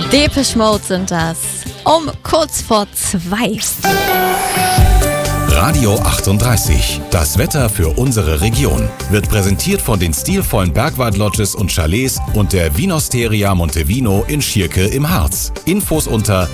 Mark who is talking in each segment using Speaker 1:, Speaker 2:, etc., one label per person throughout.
Speaker 1: Depeche Mode sind das. Um kurz vor 2.
Speaker 2: Radio 38. Das Wetter für unsere Region wird präsentiert von den stilvollen Bergwald-Lodges und Chalets und der Vinosteria Montevino in Schierke im Harz. Infos unter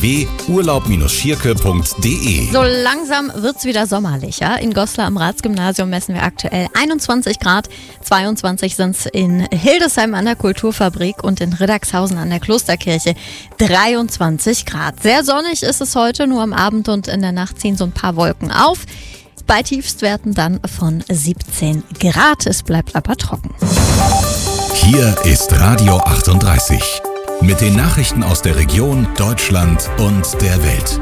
Speaker 2: www.urlaub-schierke.de.
Speaker 1: So langsam wird's wieder sommerlicher. In Goslar am Ratsgymnasium messen wir aktuell 21 Grad. 22 sind's in Hildesheim an der Kulturfabrik und in Riddagshausen an der Klosterkirche 23 Grad. Sehr sonnig ist es heute, nur am Abend und in der Nacht ziehen so ein paar Wolken auf. Bei Tiefstwerten dann von 17 Grad. Es bleibt aber trocken.
Speaker 2: Hier ist Radio 38. Mit den Nachrichten aus der Region, Deutschland und der Welt.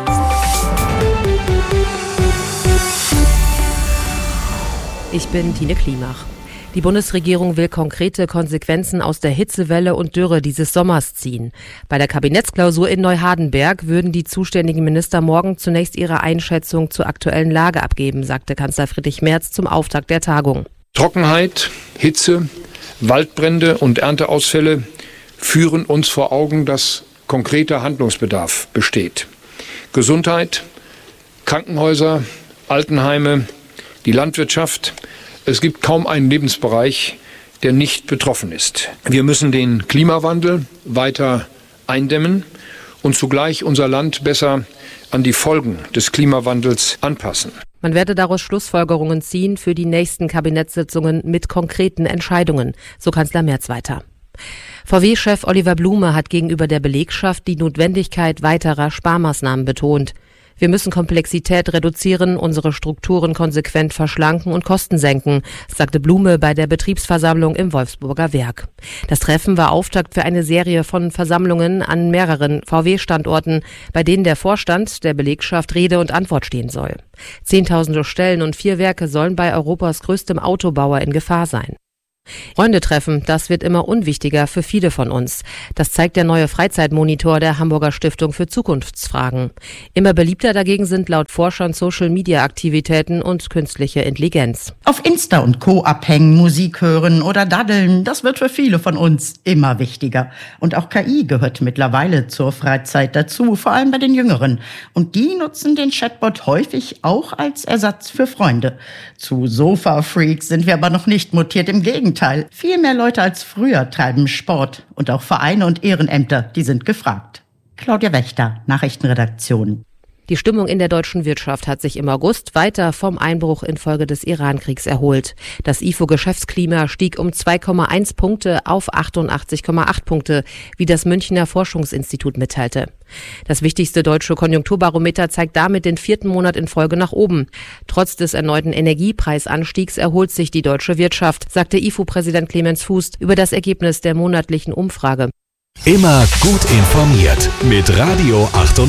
Speaker 3: Ich bin Tine Klimach. Die Bundesregierung will konkrete Konsequenzen aus der Hitzewelle und Dürre dieses Sommers ziehen. Bei der Kabinettsklausur in Neuhardenberg würden die zuständigen Minister morgen zunächst ihre Einschätzung zur aktuellen Lage abgeben, sagte Kanzler Friedrich Merz zum Auftakt der Tagung.
Speaker 4: Trockenheit, Hitze, Waldbrände und Ernteausfälle führen uns vor Augen, dass konkreter Handlungsbedarf besteht. Gesundheit, Krankenhäuser, Altenheime, die Landwirtschaft. Es gibt kaum einen Lebensbereich, der nicht betroffen ist. Wir müssen den Klimawandel weiter eindämmen und zugleich unser Land besser an die Folgen des Klimawandels anpassen.
Speaker 3: Man werde daraus Schlussfolgerungen ziehen für die nächsten Kabinettssitzungen mit konkreten Entscheidungen, so Kanzler Merz weiter. VW-Chef Oliver Blume hat gegenüber der Belegschaft die Notwendigkeit weiterer Sparmaßnahmen betont. Wir müssen Komplexität reduzieren, unsere Strukturen konsequent verschlanken und Kosten senken, sagte Blume bei der Betriebsversammlung im Wolfsburger Werk. Das Treffen war Auftakt für eine Serie von Versammlungen an mehreren VW-Standorten, bei denen der Vorstand der Belegschaft Rede und Antwort stehen soll. Zehntausende Stellen und 4 Werke sollen bei Europas größtem Autobauer in Gefahr sein. Freunde treffen, das wird immer unwichtiger für viele von uns. Das zeigt der neue Freizeitmonitor der Hamburger Stiftung für Zukunftsfragen. Immer beliebter dagegen sind laut Forschern Social-Media-Aktivitäten und künstliche Intelligenz.
Speaker 5: Auf Insta und Co. abhängen, Musik hören oder daddeln, das wird für viele von uns immer wichtiger. Und auch KI gehört mittlerweile zur Freizeit dazu, vor allem bei den Jüngeren. Und die nutzen den Chatbot häufig auch als Ersatz für Freunde. Zu Sofa-Freaks sind wir aber noch nicht mutiert, im Gegenteil. Viel mehr Leute als früher treiben Sport. Und auch Vereine und Ehrenämter, die sind gefragt. Claudia Wächter, Nachrichtenredaktion.
Speaker 3: Die Stimmung in der deutschen Wirtschaft hat sich im August weiter vom Einbruch infolge des Iran-Kriegs erholt. Das IFO-Geschäftsklima stieg um 2,1 Punkte auf 88,8 Punkte, wie das Münchner Forschungsinstitut mitteilte. Das wichtigste deutsche Konjunkturbarometer zeigt damit den 4. Monat in Folge nach oben. Trotz des erneuten Energiepreisanstiegs erholt sich die deutsche Wirtschaft, sagte IFO-Präsident Clemens Fuß über das Ergebnis der monatlichen Umfrage.
Speaker 2: Immer gut informiert mit Radio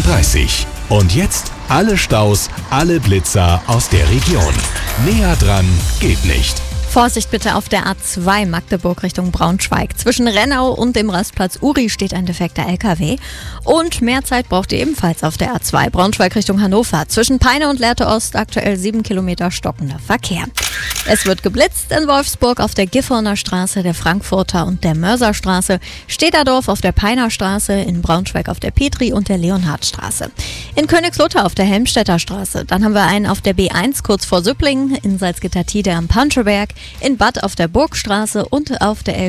Speaker 2: 38. Und jetzt alle Staus, alle Blitzer aus der Region. Näher dran geht nicht.
Speaker 1: Vorsicht bitte auf der A2 Magdeburg Richtung Braunschweig. Zwischen Rennau und dem Rastplatz Uri steht ein defekter LKW. Und mehr Zeit braucht ihr ebenfalls auf der A2 Braunschweig Richtung Hannover. Zwischen Peine und Lehrte Ost aktuell 7 Kilometer stockender Verkehr. Es wird geblitzt in Wolfsburg auf der Gifhorner Straße, der Frankfurter und der Mörserstraße, Stederdorf auf der Peiner Straße, in Braunschweig auf der Petri- und der Leonhardstraße. In Königslutter auf der Helmstedter Straße. Dann haben wir einen auf der B1 kurz vor Süpplingen, in Salzgitter-Tide am Panscheberg, in Bad auf der Burgstraße und auf der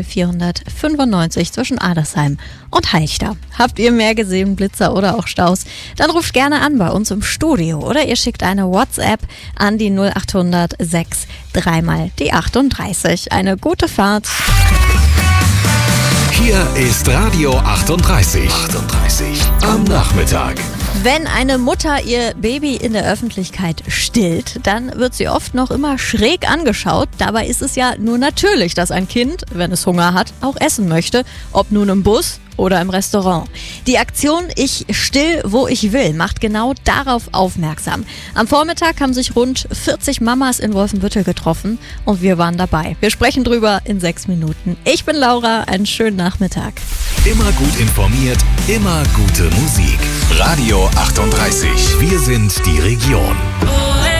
Speaker 1: L495 zwischen Adelsheim und Heichter. Habt ihr mehr gesehen, Blitzer oder auch Staus? Dann ruft gerne an bei uns im Studio oder ihr schickt eine WhatsApp an die 0800 6 3 mal die 38. Eine gute Fahrt.
Speaker 2: Hier ist Radio 38. Am Nachmittag.
Speaker 1: Wenn eine Mutter ihr Baby in der Öffentlichkeit stillt, dann wird sie oft noch immer schräg angeschaut. Dabei ist es ja nur natürlich, dass ein Kind, wenn es Hunger hat, auch essen möchte. Ob nun im Bus oder im Restaurant. Die Aktion Ich still, wo ich will macht genau darauf aufmerksam. Am Vormittag haben sich rund 40 Mamas in Wolfenbüttel getroffen und wir waren dabei. Wir sprechen drüber in 6 Minuten. Ich bin Laura, einen schönen Nachmittag.
Speaker 2: Immer gut informiert, immer gute Musik. Radio 38. Wir sind die Region.